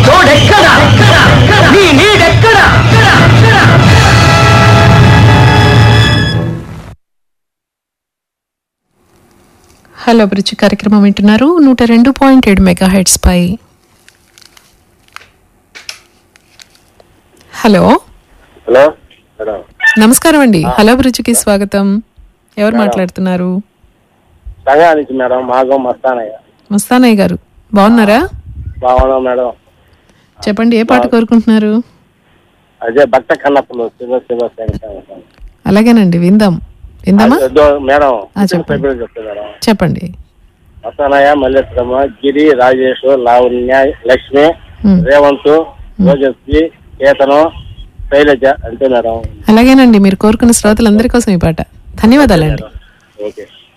తోడెక్కడా, నీ నీడెక్కడా. హలో అభిరుచి కార్యక్రమం వింటున్నారు 102.7 మెగాహెర్ట్జ్ పై. హలో హలో మేడం, నమస్కారం అండి. హలో అభిరుచికి స్వాగతం. ఎవరు మాట్లాడుతున్నారు? సంగానికి మేడం, మాగం మస్తానయ్య. మస్తానయ్య గారు బాగున్నారా? బాగున్నాం మేడం. చెప్పండి, ఏ పాట కోరుకుంటున్నారు? అదే భక్త కన్నప్పలు శివ శివ అలాగేనండి, విందామా? మేడం. చెప్పండి మేడం, చెప్పండి. మస్తానయ్య, మల్లేశ్వరమ్మ, గిరి, రాజేష్, లావణ్య, లక్ష్మి, రేవంత్, రోజస్వి, కేతనం, శైలజ అంతే మేడం. అలాగేనండి, మీరు కోరుకున్న శ్రోతలందరి కోసం ఈ పాట. ధన్యవాదాలండి. ఓకే.